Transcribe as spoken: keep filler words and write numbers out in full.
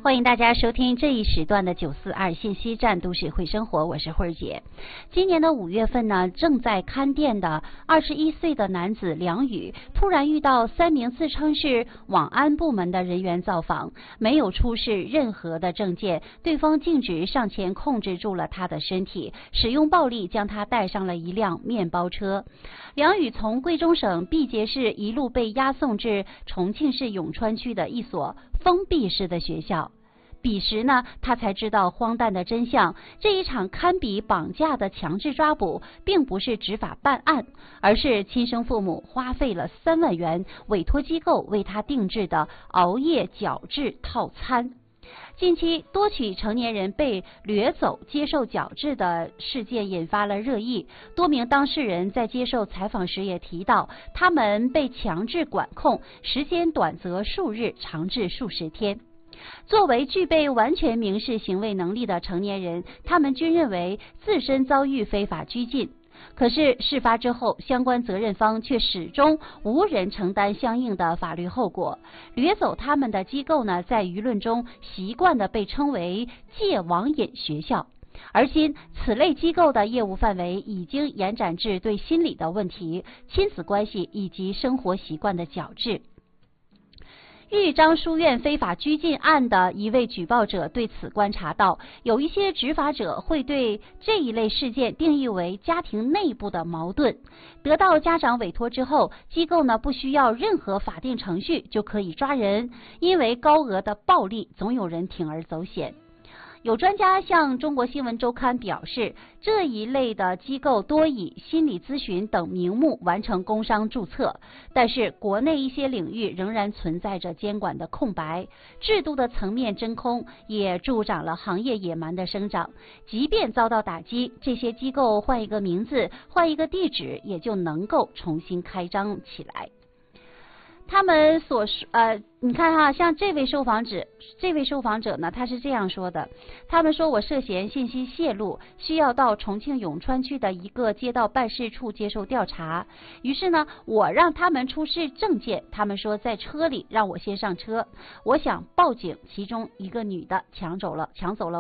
欢迎大家收听这一时段的九四二信息站都市会生活，我是慧儿姐。今年的五月份呢，正在看店的二十一岁的男子梁宇，突然遇到三名自称是网安部门的人员造访，没有出示任何的证件，对方径直上前控制住了他的身体，使用暴力将他带上了一辆面包车。梁宇从贵州省毕节市一路被押送至重庆市永川区的一所封闭式的学校。彼时呢，他才知道荒诞的真相，这一场堪比绑架的强制抓捕并不是执法办案，而是亲生父母花费了三万元委托机构为他定制的熬夜矫治套餐。近期多起成年人被掠走接受矫治的事件引发了热议，多名当事人在接受采访时也提到，他们被强制管控，时间短则数日，长至数十天。作为具备完全民事行为能力的成年人，他们均认为自身遭遇非法拘禁。可是事发之后，相关责任方却始终无人承担相应的法律后果。掠走他们的机构呢，在舆论中习惯地被称为戒网瘾学校。而今，此类机构的业务范围已经延展至对心理的问题、亲子关系以及生活习惯的矫治。豫章书院非法拘禁案的一位举报者对此观察到，有一些执法者会对这一类事件定义为家庭内部的矛盾。得到家长委托之后，机构呢不需要任何法定程序就可以抓人，因为高额的暴利，总有人铤而走险。有专家向中国新闻周刊表示，这一类的机构多以心理咨询等名目完成工商注册，但是国内一些领域仍然存在着监管的空白，制度的层面真空也助长了行业野蛮的生长。即便遭到打击，这些机构换一个名字，换一个地址，也就能够重新开张起来。他们所说，呃，你看哈，像这位受访者，这位受访者呢，他是这样说的：他们说我涉嫌信息泄露，需要到重庆永川区的一个街道办事处接受调查。于是呢，我让他们出示证件，他们说在车里，让我先上车。我想报警，其中一个女的抢走了，抢走了。